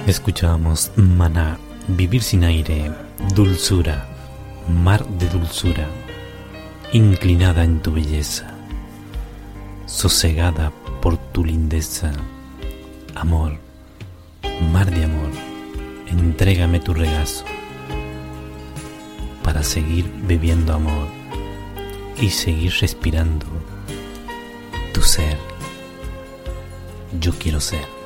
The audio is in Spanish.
Escuchábamos Maná, Vivir sin aire, Dulzura, Mar de dulzura, inclinada en tu belleza, sosegada por tu lindeza. Amor, mar de amor, entrégame tu regazo para seguir bebiendo amor y seguir respirando tu ser. Yo quiero ser.